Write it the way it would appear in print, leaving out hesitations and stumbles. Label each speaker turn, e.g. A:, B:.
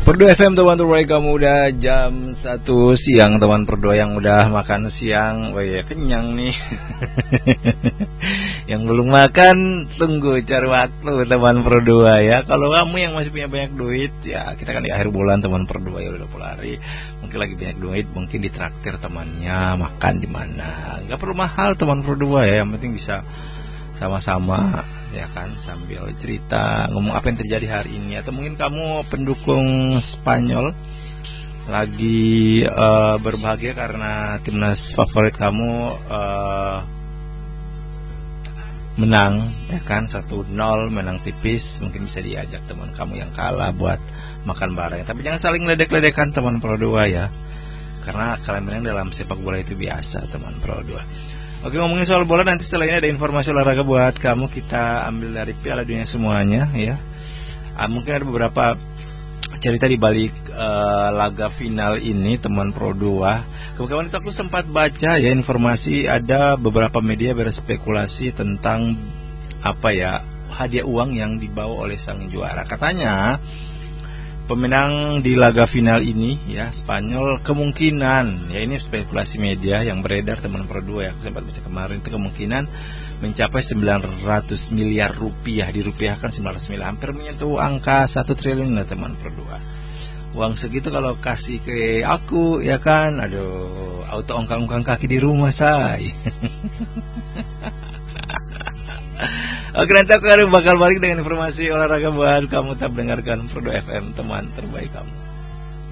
A: Perdo FM teman terbaik kamu, udah jam 1 siang teman Perdo yang udah makan siang. Oh ya, kenyang nih. Yang belum makan tunggu cari waktu teman Perdo ya. Kalau kamu yang masih punya banyak duit ya, kita kan di akhir bulan teman Perdo ya, udah pulang hari. Mungkin lagi banyak duit, mungkin ditraktir temannya makan di mana. Enggak perlu mahal teman Perdo ya, yang penting bisa sama-sama ya kan, sambil cerita ngomong apa yang terjadi hari ini. Atau mungkin kamu pendukung Spanyol lagi berbahagia karena timnas favorit kamu menang ya kan, 1-0, menang tipis. Mungkin bisa diajak teman kamu yang kalah buat makan bareng. Tapi jangan saling ledek-ledekan teman Pro 2 ya, karena kalian menang dalam sepak bola itu biasa teman Pro 2. Oke, ngomongin soal bola, nanti setelah ini ada informasi olahraga buat kamu. Kita ambil dari Piala Dunia semuanya ya. Mungkin ada beberapa cerita di balik laga final ini teman Pro 2. Kemarin itu aku sempat baca ya informasi, ada beberapa media berspekulasi tentang apa ya, hadiah uang yang dibawa oleh sang juara. Katanya pemenang di laga final ini ya, Spanyol, kemungkinan ya, ini spekulasi media yang beredar teman Pro 2 ya, aku sempat baca kemarin, itu kemungkinan mencapai 900 miliar rupiah, dirupiahkan 900 miliar, hampir menyentuh angka 1 triliun lah teman Pro 2. Uang segitu kalau kasih ke aku ya kan, aduh, auto ongkang-ongkang kaki di rumah saya. Oke, nanti aku bakal balik dengan informasi olahraga buat kamu. Tetap dengarkan Pro 2 FM, teman terbaik kamu.